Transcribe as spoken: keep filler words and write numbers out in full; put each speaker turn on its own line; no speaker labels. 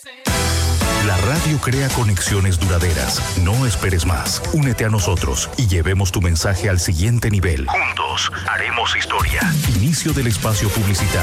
La radio crea conexiones duraderas. No esperes más. Únete a nosotros y llevemos tu mensaje al siguiente nivel. Juntos haremos historia. Inicio del espacio publicitario.